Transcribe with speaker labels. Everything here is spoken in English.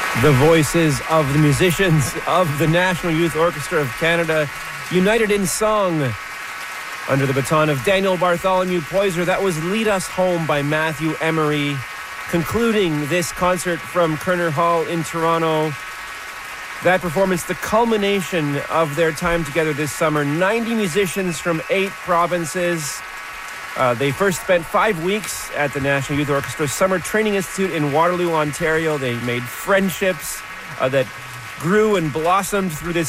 Speaker 1: The voices of the musicians of the National Youth Orchestra of Canada, united in song under the baton of Daniel Bartholomew Poyser. That was Lead Us Home by Matthew Emery, concluding this concert from Kerner Hall in Toronto. That performance, the culmination of their time together this summer. 90 musicians from 8 provinces. They first spent 5 weeks at the National Youth Orchestra Summer Training Institute in Waterloo, Ontario. They made friendships that grew and blossomed through this